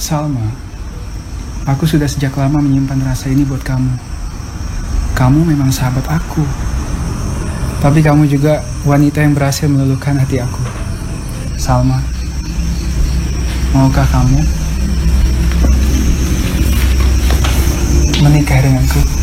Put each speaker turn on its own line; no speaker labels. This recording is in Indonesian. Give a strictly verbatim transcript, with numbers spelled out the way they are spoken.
Salma, aku sudah sejak lama menyimpan rasa ini buat kamu. Kamu memang sahabat aku, tapi kamu juga wanita yang berhasil meluluhkan hati aku. Salma, maukah kamu menikah denganku?